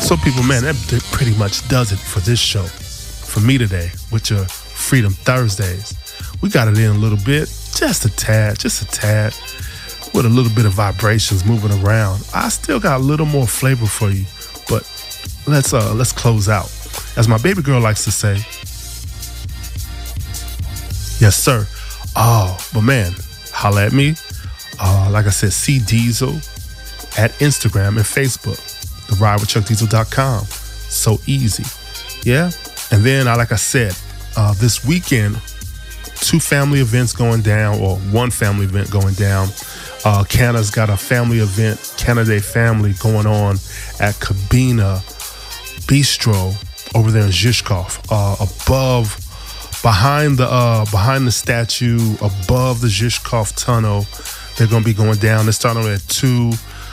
So people, man, that pretty much does it for this show. For me today, with your Freedom Thursdays. We got it in a little bit, just a tad, with a little bit of vibrations moving around. I still got a little more flavor for you, but let's close out. As my baby girl likes to say, yes, sir. Oh, but man, holla at me. Like I said, C Diesel at Instagram and Facebook. TheRideWithChuckDiesel.com. So easy. Yeah? And then, like I said, this weekend, 2 family events going down, or 1 family event going down. Canada's got a family event, Canada Family, going on at Cabina Bistro over there in Zhishkov, behind the statue, above the Zhishkov tunnel. They're going to be going down. They're starting at 2.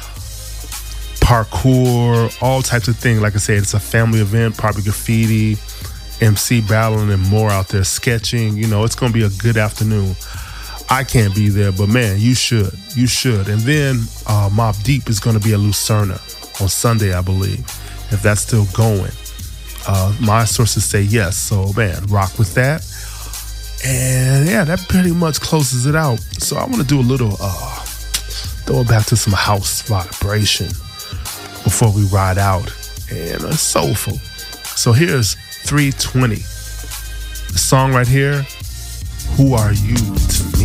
Parkour, all types of things. Like I said, it's a family event, probably graffiti, MC battling, and more out there, sketching. You know, it's going to be a good afternoon. I can't be there, but man, you should. And then Mobb Deep is going to be at Lucerna on Sunday, I believe, if that's still going. My sources say yes, so man, rock with that. And yeah, that pretty much closes it out. So I want to do a little, throw it back to some house vibration before we ride out, and it's soulful. So here's 320. The song right here, Who Are You to Me?